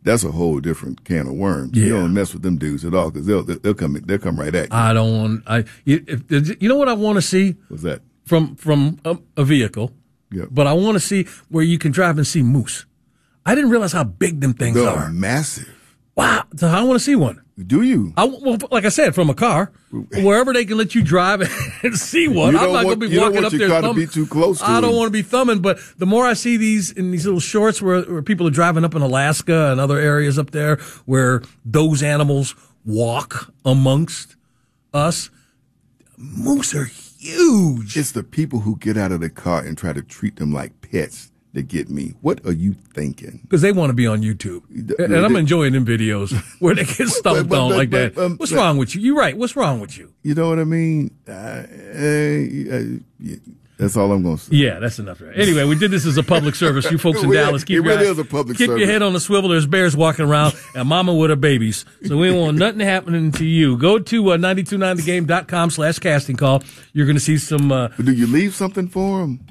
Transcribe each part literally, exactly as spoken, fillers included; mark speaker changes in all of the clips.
Speaker 1: that's a whole different can of worms.
Speaker 2: Yeah.
Speaker 1: You don't mess with them dudes at all because they'll they'll come they'll come right at you.
Speaker 2: I don't want. I if, if, you know what I want to see?
Speaker 1: What's that?
Speaker 2: From from a, a vehicle.
Speaker 1: Yeah.
Speaker 2: But I want to see where you can drive and see moose. I didn't realize how big them things
Speaker 1: They're
Speaker 2: are.
Speaker 1: massive.
Speaker 2: Wow. So I want to see one.
Speaker 1: Do you?
Speaker 2: I, well, like I said, from a car, wherever they can let you drive and see one.
Speaker 1: You
Speaker 2: I'm not
Speaker 1: want,
Speaker 2: going to be
Speaker 1: you
Speaker 2: walking
Speaker 1: don't want
Speaker 2: up
Speaker 1: your
Speaker 2: there.
Speaker 1: car to be too close to
Speaker 2: I don't
Speaker 1: them.
Speaker 2: want to be thumbing, but the more I see these in these little shorts where, where people are driving up in Alaska and other areas up there where those animals walk amongst us, moose are huge.
Speaker 1: It's the people who get out of the car and try to treat them like pets that get me. What are you thinking?
Speaker 2: Because they want to be on YouTube. And I'm enjoying them videos where they get stumped
Speaker 1: but, but,
Speaker 2: on
Speaker 1: but,
Speaker 2: like
Speaker 1: but,
Speaker 2: that.
Speaker 1: um,
Speaker 2: What's
Speaker 1: but,
Speaker 2: wrong with you? You're right. What's wrong with you?
Speaker 1: You know what I mean? Uh, uh, uh, that's all I'm going to say.
Speaker 2: Yeah, that's enough. Right? Anyway, we did this as a public service. You folks in
Speaker 1: It really-
Speaker 2: Dallas, keep,
Speaker 1: it
Speaker 2: your,
Speaker 1: really
Speaker 2: eye-
Speaker 1: is a public
Speaker 2: keep
Speaker 1: service.
Speaker 2: your head on the swivel. There's bears walking around and mama with her babies. So we don't want nothing happening to you. Go to uh, nine two nine the game dot com slash casting call. You're going to see some... Uh,
Speaker 1: But do you leave something for them?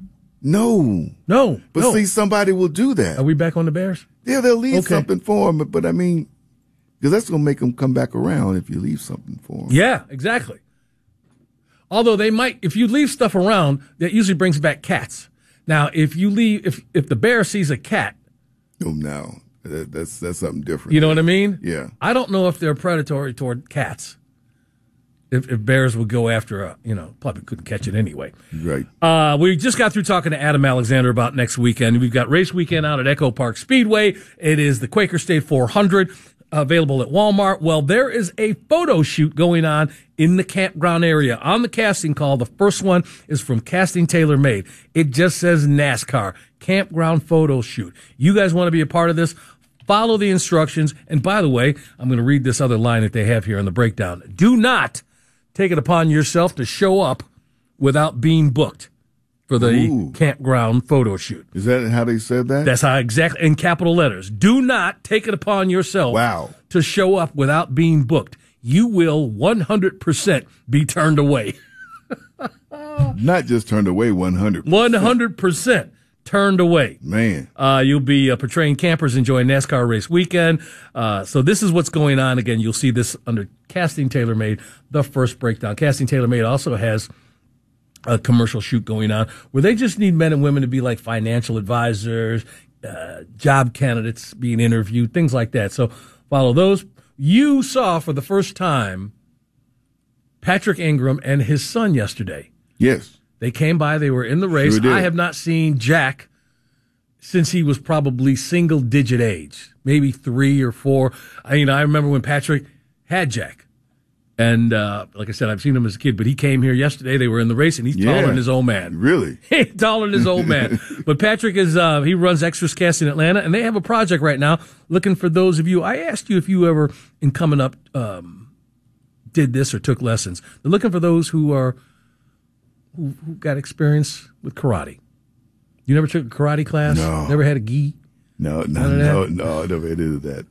Speaker 1: No.
Speaker 2: no.
Speaker 1: But
Speaker 2: no.
Speaker 1: see, somebody will do that.
Speaker 2: Are we back on the bears?
Speaker 1: Yeah, they'll leave
Speaker 2: Okay.
Speaker 1: something for them. But, but I mean, because that's going to make them come back around if you leave something for them.
Speaker 2: Yeah, exactly. Although they might, if you leave stuff around, that usually brings back cats. Now, if you leave, if if the bear sees a cat,
Speaker 1: Oh, no. That, that's, that's something different.
Speaker 2: you know what I mean?
Speaker 1: Yeah.
Speaker 2: I don't know if they're predatory toward cats. If, if bears would go after a, you know, probably couldn't catch it anyway.
Speaker 1: Right.
Speaker 2: Uh, we just got through talking to Adam Alexander about next weekend. We've got race weekend out at Echo Park Speedway. It is the Quaker State four hundred, available at Walmart. Well, there is a photo shoot going on in the campground area. On the casting call, the first one is from Casting Tailor Made. It just says NASCAR, campground photo shoot. You guys want to be a part of this? Follow the instructions. And by the way, I'm going to read this other line that they have here in the breakdown. Do not take it upon yourself to show up without being booked for the
Speaker 1: Ooh.
Speaker 2: campground photo shoot.
Speaker 1: Is that how they said that?
Speaker 2: That's how exactly, in capital letters. Do not take it upon yourself
Speaker 1: Wow.
Speaker 2: to show up without being booked. You will one hundred percent be turned away.
Speaker 1: Not just turned away one hundred.
Speaker 2: one hundred percent turned away.
Speaker 1: Man.
Speaker 2: Uh, you'll be uh, portraying campers enjoying NASCAR race weekend. Uh, so this is what's going on. Again, you'll see this under Casting Tailor Made, the first breakdown. Casting Tailor Made also has a commercial shoot going on where they just need men and women to be like financial advisors, uh, job candidates being interviewed, things like that. So follow those. You saw for the first time Patrick Ingram and his son yesterday.
Speaker 1: Yes.
Speaker 2: They came by. They were in the race.
Speaker 1: Sure did.
Speaker 2: I have not seen Jack since he was probably single-digit age, maybe three or four. I mean, I remember when Patrick had Jack. And uh, like I said, I've seen him as a kid, but he came here yesterday. They were in the race, and he's
Speaker 1: Yeah.
Speaker 2: taller than his old man.
Speaker 1: Really?
Speaker 2: He's taller than his old man. But Patrick is, uh, he runs Extras Casting Atlanta, and they have a project right now looking for those of you. I asked you if you ever, in coming up, um, did this or took lessons. They're looking for those who are, who, who got experience with karate. You never took a karate class?
Speaker 1: No.
Speaker 2: Never had a gi?
Speaker 1: No, no,
Speaker 2: None of
Speaker 1: no,
Speaker 2: that?
Speaker 1: no, I never did that.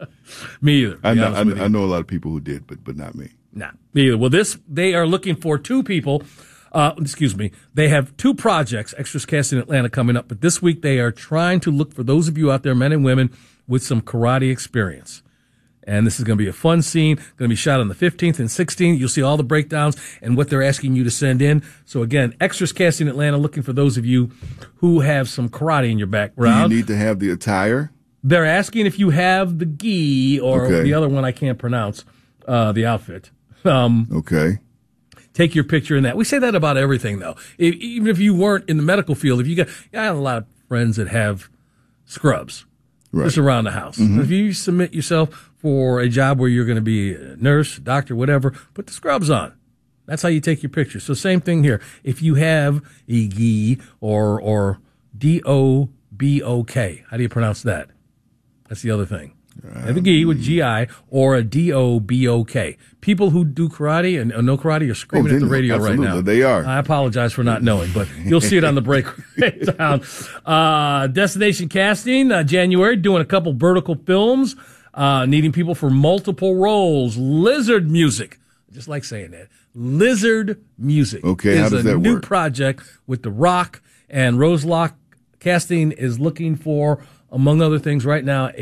Speaker 2: Me either. to
Speaker 1: I
Speaker 2: be
Speaker 1: know,
Speaker 2: honest
Speaker 1: I,
Speaker 2: with you.
Speaker 1: I know a lot of people who did, but but not me.
Speaker 2: Nah, me either. Well, this, they are looking for two people. Uh, excuse me. They have two projects, Extras Casting Atlanta, coming up. But this week they are trying to look for those of you out there, men and women, with some karate experience. And this is going to be a fun scene. Going to be shot on the fifteenth and sixteenth. You'll see all the breakdowns and what they're asking you to send in. So again, Extras Casting Atlanta, looking for those of you who have some karate in your
Speaker 1: Do
Speaker 2: background.
Speaker 1: you need to have the attire?
Speaker 2: They're asking if you have the gi or
Speaker 1: Okay.
Speaker 2: the other one I can't pronounce, uh, the outfit. Um,
Speaker 1: Okay.
Speaker 2: Take your picture in that. We say that about everything, though. If, even if you weren't in the medical field, if you got, I have a lot of friends that have scrubs
Speaker 1: Right.
Speaker 2: just around the house.
Speaker 1: Mm-hmm.
Speaker 2: If you submit yourself for a job where you're going to be a nurse, doctor, whatever, put the scrubs on. That's how you take your picture. So same thing here. If you have a gi or or D O B O K, how do you pronounce that? That's the other thing. Have a gi with G I or a D O B O K. People who do karate and uh, no karate are screaming
Speaker 1: Oh,
Speaker 2: at the
Speaker 1: they-
Speaker 2: radio right
Speaker 1: absolutely,
Speaker 2: now.
Speaker 1: they are.
Speaker 2: I apologize for not knowing, but you'll see it on the breakdown. Uh, Destination Casting, uh, January, doing a couple vertical films, uh, needing people for multiple roles. Lizard Music. I just like saying that. Lizard Music.
Speaker 1: Okay, how
Speaker 2: is
Speaker 1: does
Speaker 2: a
Speaker 1: that
Speaker 2: new
Speaker 1: work?
Speaker 2: project with The Rock, and Rose Lock Casting is looking for, among other things right now,